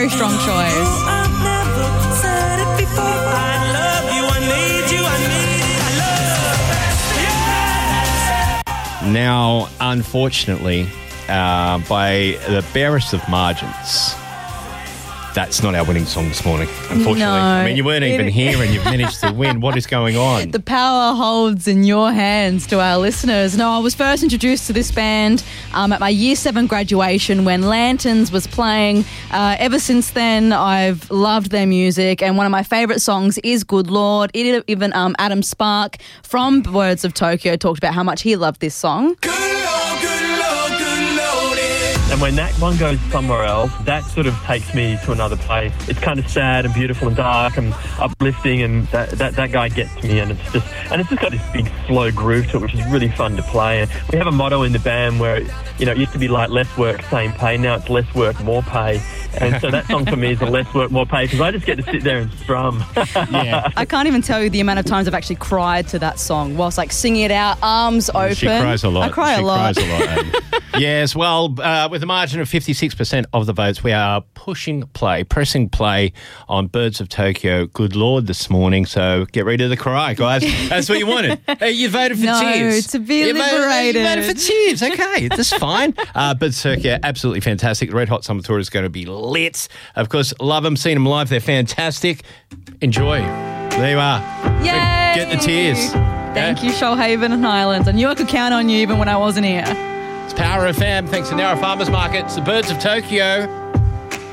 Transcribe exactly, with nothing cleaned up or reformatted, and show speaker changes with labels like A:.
A: very strong choice.
B: I've never said it before. I love you, I need you, I need it, I love you.
C: Now, unfortunately, uh, by the barest of margins, that's not our winning song this morning, unfortunately.
A: No,
C: I mean, you weren't even
A: it-
C: here and you've managed to win. What is going on?
A: The power holds in your hands to our listeners. No, I was first introduced to this band um, at my year seven graduation when Lanterns was playing. Uh, ever since then, I've loved their music, and one of my favourite songs is Good Lord. It, even um, Adam Spark from Words of Tokyo talked about how much he loved this song.
B: Good Lord, good Lord, good Lord, yeah.
D: And when that one goes somewhere else, that sort of takes me to another place. It's kind of sad and beautiful and dark and uplifting, and that, that, that guy gets me, and it's just and it's just got this big slow groove to it, which is really fun to play. And we have a motto in the band where, you know, it used to be like less work, same pay. Now it's less work, more pay. And so that song for me is a less work, more pay, because I just get to sit there and strum.
C: Yeah.
A: I can't even tell you the amount of times I've actually cried to that song whilst like singing it out, arms open.
C: She cries a lot.
A: I cry
C: she
A: a lot.
C: cries a lot. Amy. Yes, well, uh, with a margin of fifty-six percent of the votes, we are pushing play, pressing play on Birds of Tokyo, Good Lord, this morning. So get ready to cry, guys. That's what you wanted. Hey, you voted for
A: No,
C: Tears.
A: to be
C: you voted,
A: liberated.
C: you voted for Tears. Okay, that's fine. Uh, Birds of Tokyo, absolutely fantastic. The Red Hot Summer Tour is going to be lit. Of course, love them, seen them live. They're fantastic. Enjoy. There you are.
A: Yay!
C: Get the tears.
A: Thank you, Shoalhaven and Highlands. I knew I could count on you even when I wasn't here.
C: It's Power F M. Thanks to Narra Farmers Market. It's the Birds of Tokyo.